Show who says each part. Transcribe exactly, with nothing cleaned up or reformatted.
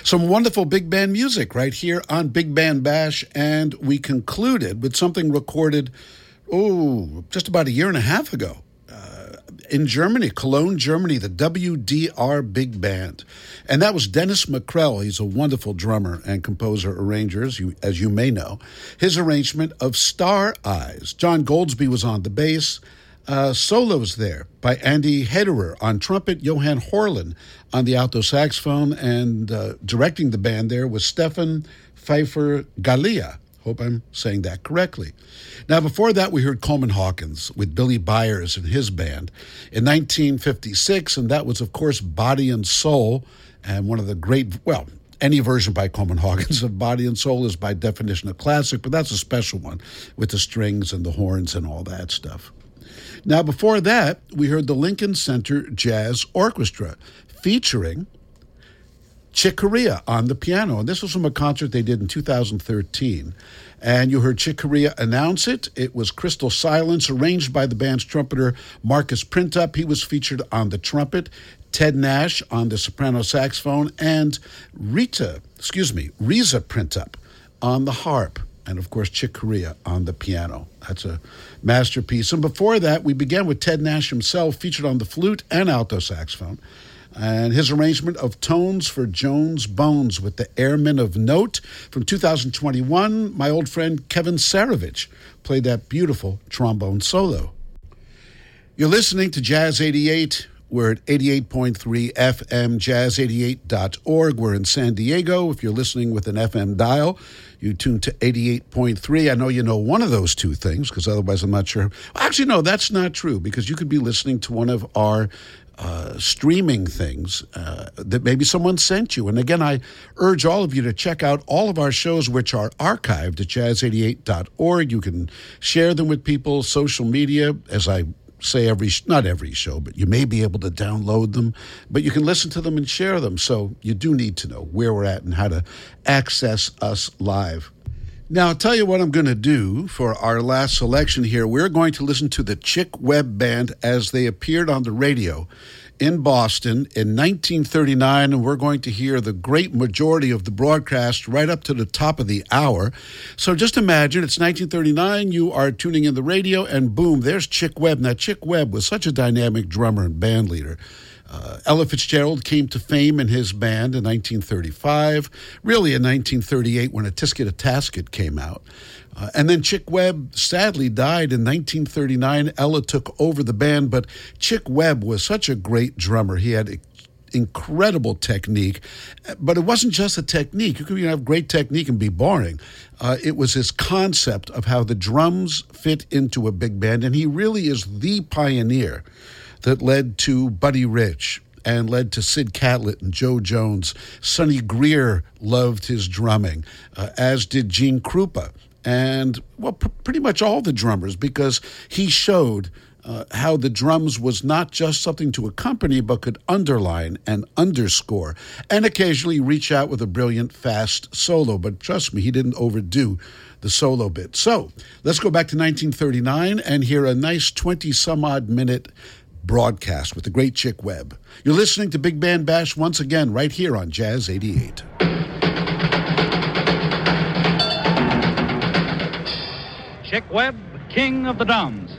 Speaker 1: Some wonderful big band music right here on Big Band Bash, and we concluded with something recorded, oh, just about a year and a half ago uh, in Germany, Cologne, Germany, the W D R Big Band. And that was Dennis McCrell. He's a wonderful drummer and composer, arranger, as you, as you may know. His arrangement of Star Eyes. John Goldsby was on the bass. Uh, solos there by Andy Hederer on trumpet, Johan Horlin on the alto saxophone, and uh, directing the band there was Stefan Pfeiffer Gallia. Hope I'm saying that correctly. Now, before that, we heard Coleman Hawkins with Billy Byers and his band in nineteen fifty-six, and that was, of course, Body and Soul, and one of the great, well, any version by Coleman Hawkins of Body and Soul is by definition a classic, but that's a special one with the strings and the horns and all that stuff. Now, before that, we heard the Lincoln Center Jazz Orchestra featuring Chick Corea on the piano. And this was from a concert they did in two thousand thirteen. And you heard Chick Corea announce it. It was Crystal Silence, arranged by the band's trumpeter Marcus Printup. He was featured on the trumpet, Ted Nash on the soprano saxophone, and Rita, excuse me, Reza Printup on the harp. And, of course, Chick Corea on the piano. That's a masterpiece. And before that, we began with Ted Nash himself, featured on the flute and alto saxophone, and his arrangement of Tones for Jones Bones with the Airmen of Note. From two thousand twenty-one, my old friend Kevin Sarovich played that beautiful trombone solo. You're listening to Jazz eighty-eight. We're at eighty-eight point three F M, jazz eighty-eight dot org. We're in San Diego. If you're listening with an F M dial, you tune to eighty-eight point three. I know you know one of those two things, because otherwise I'm not sure. Actually, no, that's not true, because you could be listening to one of our uh, streaming things uh, that maybe someone sent you. And again, I urge all of you to check out all of our shows, which are archived at jazz eighty-eight dot org. You can share them with people, social media, as I say every, not every show, but you may be able to download them, but you can listen to them and share them. So you do need to know where we're at and how to access us live. Now, I'll tell you what I'm going to do for our last selection here. We're going to listen to the Chick Webb Band as they appeared on the radio in Boston in nineteen thirty-nine, and we're going to hear the great majority of the broadcast right up to the top of the hour. So just imagine it's nineteen thirty-nine, you are tuning in the radio, and boom, there's Chick Webb. Now, Chick Webb was such a dynamic drummer and band leader. Uh, Ella Fitzgerald came to fame in his band in nineteen thirty-five, really in nineteen thirty-eight when A Tisket a Tasket came out. Uh, and then Chick Webb sadly died in nineteen thirty-nine. Ella took over the band, but Chick Webb was such a great drummer. He had incredible technique, but it wasn't just a technique. You could have great technique and be boring. Uh, it was his concept of how the drums fit into a big band, and he really is the pioneer that led to Buddy Rich and led to Sid Catlett and Joe Jones. Sonny Greer loved his drumming, uh, as did Gene Krupa, and, well, pr- pretty much all the drummers, because he showed uh, how the drums was not just something to accompany, but could underline and underscore, and occasionally reach out with a brilliant, fast solo. But trust me, he didn't overdo the solo bit. So let's go back to nineteen thirty-nine and hear a nice twenty-some-odd minute broadcast with the great Chick Webb. You're listening to Big Band Bash once again right here on Jazz eighty-eight.
Speaker 2: Chick Webb, king of the drums.